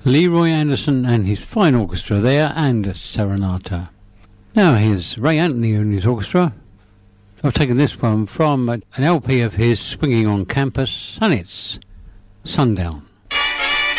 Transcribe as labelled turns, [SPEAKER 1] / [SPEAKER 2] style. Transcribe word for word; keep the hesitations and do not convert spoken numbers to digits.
[SPEAKER 1] Leroy Anderson and his fine orchestra there, and Serenata. Now here's Ray Anthony and his orchestra. I've taken this one from an L P of his, Swinging on Campus, and it's Sundown.